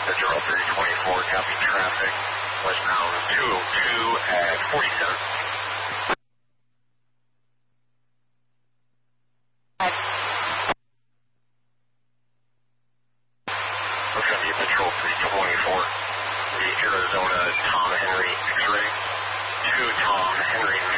Patrol 324, copy traffic, westbound 202 at 47. Ocean View Patrol 324, the Arizona Tom Henry X-ray, 2 Tom Henry